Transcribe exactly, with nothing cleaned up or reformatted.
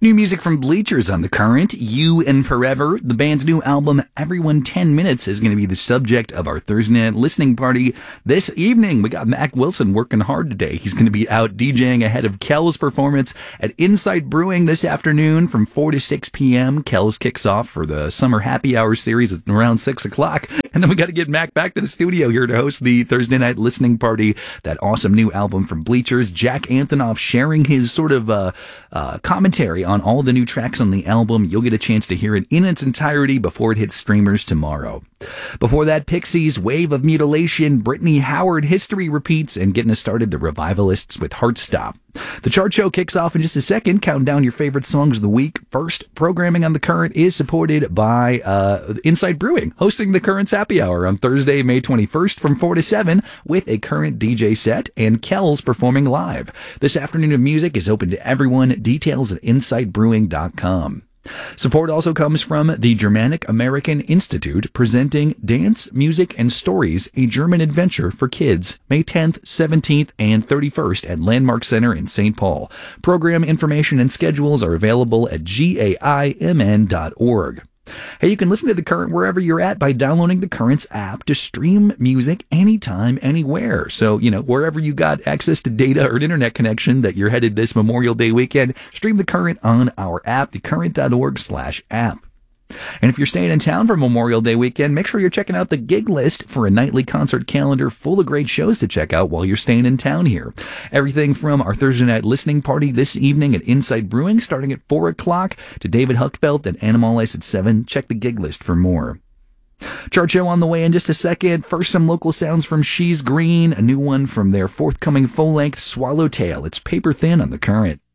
New music from Bleachers on The Current, You and Forever. The band's new album, Everyone ten minutes, is going to be the subject of our Thursday night listening party this evening. We got Mac Wilson working hard today. He's going to be out DJing ahead of Kel's performance at Insight Brewing this afternoon from four to six p.m. Kel's kicks off for the Summer Happy Hour series at around six o'clock. And then we got to get Mac back to the studio here to host the Thursday night listening party. That awesome new album from Bleachers. Jack Antonoff sharing his sort of uh, uh, commentary on all the new tracks on the album. You'll get a chance to hear it in its entirety before it hits streamers tomorrow. Before that, Pixies, Wave of Mutilation, Brittany Howard, History Repeats, and getting us started, the Revivalists with Heartstop. The chart show kicks off in just a second, counting down your favorite songs of the week. First, programming on The Current is supported by uh, Insight Brewing, hosting The Current's Happy Hour on Thursday, May twenty-first from four to seven with a Current D J set and Kells performing live. This afternoon of music is open to everyone. Details at insight brewing dot com. Support also comes from the Germanic American Institute, presenting Dance, Music, and Stories, a German adventure for kids, May tenth, seventeenth, and thirty-first at Landmark Center in Saint Paul. Program information and schedules are available at gaimn dot org. Hey, you can listen to The Current wherever you're at by downloading The Current's app to stream music anytime, anywhere. So, you know, wherever you got access to data or an internet connection that you're headed this Memorial Day weekend, stream The Current on our app, the current dot org slash app. And if you're staying in town for Memorial Day weekend, make sure you're checking out the gig list for a nightly concert calendar full of great shows to check out while you're staying in town here. Everything from our Thursday night listening party this evening at Insight Brewing starting at four o'clock to David Huckfelt and Animalize at seven. Check the gig list for more. Chart show on the way in just a second. First, some local sounds from She's Green, a new one from their forthcoming full-length Swallowtail. It's Paper Thin on The Current.